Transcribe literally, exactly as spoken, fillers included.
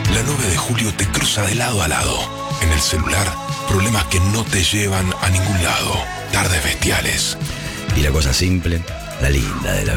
La nueve de julio te cruza de lado a lado. En el celular, problemas que no te llevan a ningún lado. Tardes bestiales. Y la cosa simple, la linda de la